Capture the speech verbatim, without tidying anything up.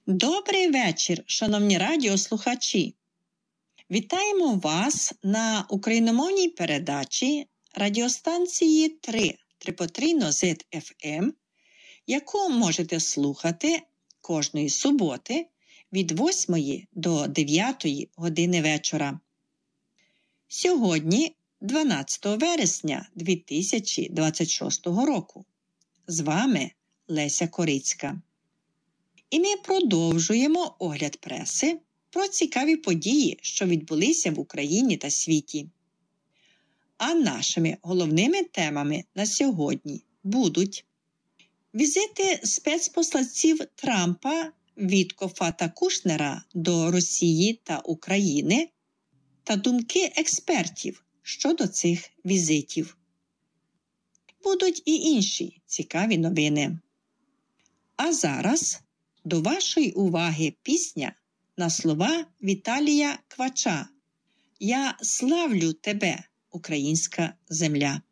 Добрий вечір, шановні радіослухачі! Вітаємо вас на україномовній передачі радіостанції три Трипотрійно зет еф ем, яку можете слухати кожної суботи від восьмої до дев'ятої години вечора. Сьогодні, дванадцятого вересня дві тисячі двадцять шостого року, з вами Леся Корицька. І ми продовжуємо огляд преси про цікаві події, що відбулися в Україні та світі. А нашими головними темами на сьогодні будуть візити спецпосланців Трампа, Віткофа та Кушнера до Росії та України та думки експертів щодо цих візитів. Будуть і інші цікаві новини. А зараз до вашої уваги пісня на слова Віталія Квача «Я славлю тебе, українська земля».